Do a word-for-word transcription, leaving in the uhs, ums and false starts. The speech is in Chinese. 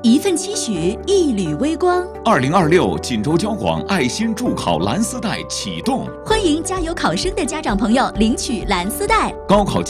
一份期许，一缕微光。 二零二六锦州交广爱心助考蓝丝带启动， 欢迎加油考生的家长朋友领取蓝丝带。 高考